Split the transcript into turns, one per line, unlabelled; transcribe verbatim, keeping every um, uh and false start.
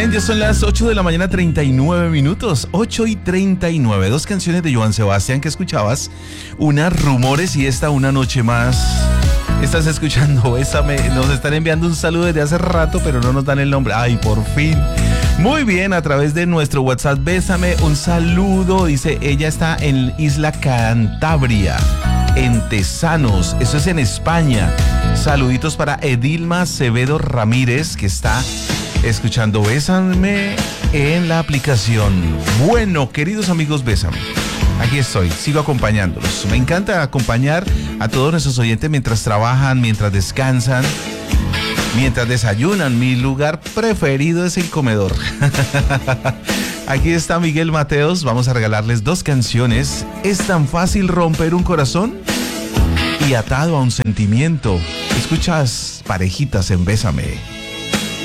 bien, ya son las ocho de la mañana, treinta y nueve minutos. ocho y treinta y nueve. Dos canciones de Joan Sebastián que escuchabas. Una, Rumores, y esta, Una noche más. Estás escuchando Bésame. Nos están enviando un saludo desde hace rato, pero no nos dan el nombre. Ay, por fin. Muy bien, a través de nuestro WhatsApp, Bésame, un saludo. Dice, ella está en Isla Cantabria, en Tesanos. Eso es en España. Saluditos para Edilma Acevedo Ramírez, que está escuchando Bésame en la aplicación. Bueno, queridos amigos, Bésame. Aquí estoy, sigo acompañándolos. Me encanta acompañar a todos nuestros oyentes mientras trabajan, mientras descansan, mientras desayunan. Mi lugar preferido es el comedor. Aquí está Miguel Mateos. Vamos a regalarles dos canciones. ¿Es tan fácil romper un corazón? Y Atado a un sentimiento. Escuchas Parejitas en Bésame.